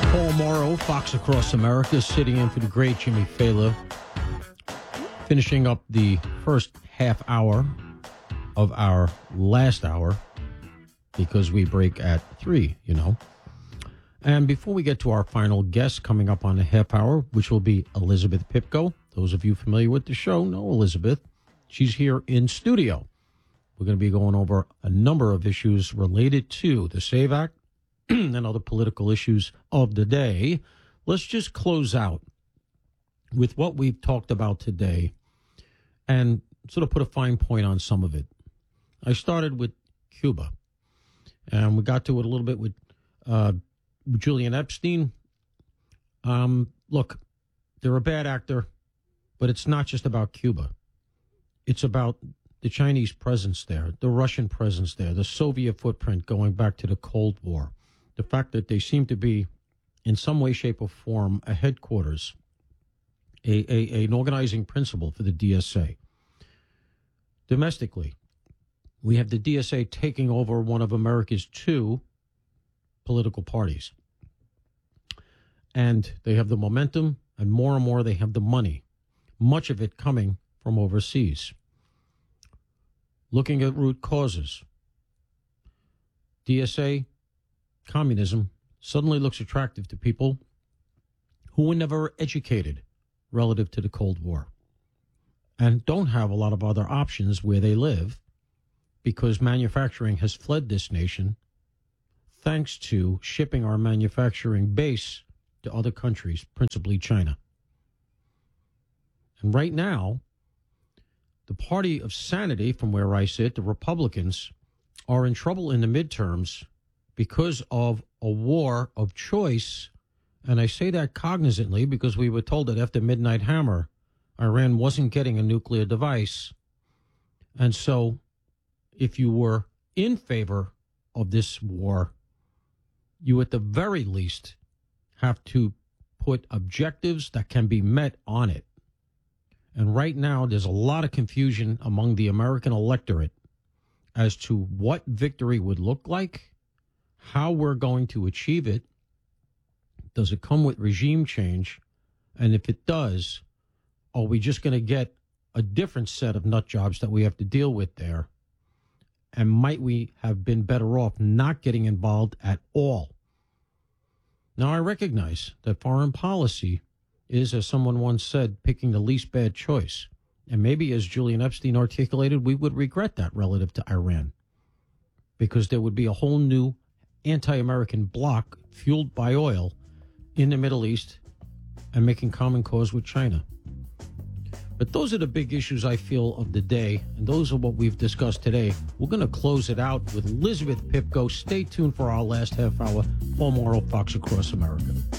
Paul Morrow, Fox Across America, sitting in for the great Jimmy Fallon, finishing up the first half hour of our last hour, because we break at 3, you know. And before we get to our final guest coming up on the half hour, which will be Elizabeth Pipko. Those of you familiar with the show know Elizabeth. She's here in studio. We're going to be going over a number of issues related to the SAVE Act and other political issues of the day. Let's just close out with what we've talked about today and sort of put a fine point on some of it. I started with Cuba, and we got to it a little bit with Julian Epstein. Look, they're a bad actor, but it's not just about Cuba. It's about the Chinese presence there, the Russian presence there, the Soviet footprint going back to the Cold War, the fact that they seem to be, in some way, shape, or form, a headquarters, an organizing principle for the DSA. Domestically, we have the DSA taking over one of America's 2 political parties. And they have the momentum, and more they have the money, much of it coming from overseas. Looking at root causes, DSA, communism, suddenly looks attractive to people who were never educated relative to the Cold War and don't have a lot of other options where they live, because manufacturing has fled this nation thanks to shipping our manufacturing base to other countries, principally China. And right now, the party of sanity, from where I sit, the Republicans, are in trouble in the midterms because of a war of choice. And I say that cognizantly because we were told that after Midnight Hammer, Iran wasn't getting a nuclear device. And so if you were in favor of this war, you at the very least have to put objectives that can be met on it. And right now, there's a lot of confusion among the American electorate as to what victory would look like, how we're going to achieve it. Does it come with regime change? And if it does, are we just going to get a different set of nut jobs that we have to deal with there? And might we have been better off not getting involved at all? Now, I recognize that foreign policy is, as someone once said, picking the least bad choice. And maybe, as Julian Epstein articulated, we would regret that relative to Iran, because there would be a whole new anti-American bloc fueled by oil in the Middle East and making common cause with China. But those are the big issues, I feel, of the day, and those are what we've discussed today. We're going to close it out with Elizabeth Pipko. Stay tuned for our last half hour. Paul Morrow, Fox Across America.